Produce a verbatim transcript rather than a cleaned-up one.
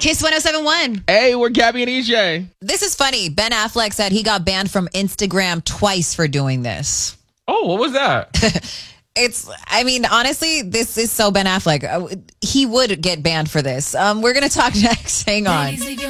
Kiss one oh seven point one. Hey, we're Gabby and E J. This is funny. Ben Affleck said he got banned from Instagram twice for doing this. Oh, what was that? It's, I mean, honestly, this is so Ben Affleck. Uh, He would get banned for this. Um, we're going to talk next. Hang on.